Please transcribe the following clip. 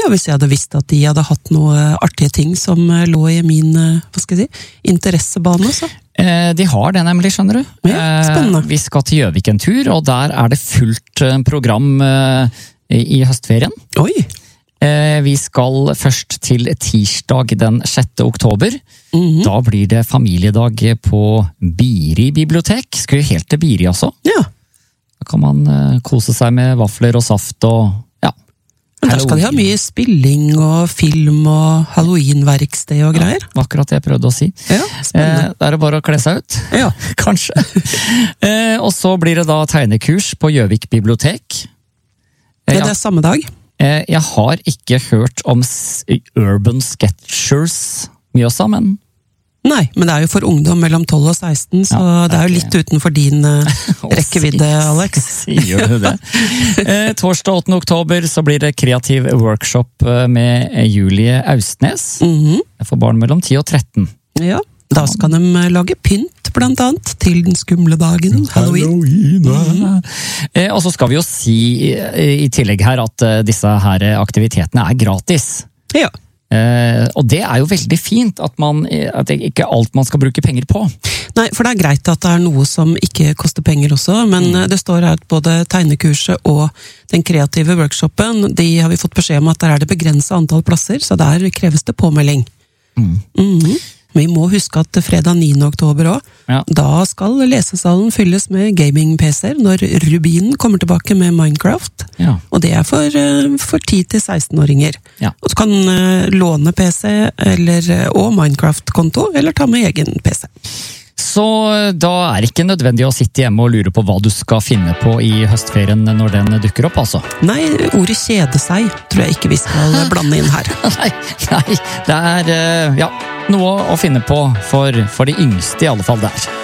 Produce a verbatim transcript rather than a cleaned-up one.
Ja, hvis jeg hadde visst at de hadde hatt noe artige ting som lå i min, hva skal jeg si, interessebane, så. Eh, de har det nemlig, skjønner du. Ja, spennende. Eh, vi skal til Gjøvik en tur, og der er det fullt program eh, i høstferien. Oi! Eh, vi skal først til tirsdag den sjette oktober. Mm-hmm. Da blir det familiedag på Biri bibliotek. Skal vi helt til Biri også? Ja. Da kan man eh, kose seg med vafler og saft og Men der skal de ha mye spilling og film og Halloween-verksted og greier. Ja, akkurat det jeg prøvde å si. Ja, spennende. Eh, det er det bare å kle seg ut. Ja. Kanskje. eh, og så blir det da tegnekurs på Gjøvik bibliotek. Eh, det er samme dag. Eh, jeg har ikke hørt om Urban Sketchers Mjøsa, men... Nei, men det er jo for ungdom mellom tolv og seksten, så ja, det er jo litt utenfor din uh, rekkevidde, Alex. Sier du det? Eh, torsdag åttende oktober så blir det kreativ workshop med Julie Austnes. Mm-hmm. For barn mellom ti og tretten. Ja, da skal de lage pynt, blant annet, til den skumle dagen, Halloween. Halloween mm-hmm. eh, og så skal vi jo si i tillegg her at uh, disse her aktivitetene er gratis. Ja. Uh, og det er jo veldig fint at, man, at det ikke alt man skal bruke penger på. Nei, for det er greit at det er noe som ikke koster penger også, men mm. det står her at både tegnekurset og den kreative workshopen, de har vi fått beskjed om at der er det begrenset antall plasser, så der kreves det påmelding. Mm. Mm-hmm. Vi må huske at fredag niende oktober også, ja. Da skal lesesalen fylles med gaming-P C-er når Rubin kommer tilbake med Minecraft. Ja. Og det er for, for ti til seksten-åringer. Ja. Og du kan uh, låne P C eller, og Minecraft-konto, eller ta med egen P C. Så da er det ikke nødvendig å sitte hjemme og lure på hva du skal finne på i høstferien når den dukker opp, altså? Nei, ordet kjede seg tror jeg ikke vi skal blande inn her. nei, nei, det er, ja, noe å finne på for, for de yngste i alle fall der.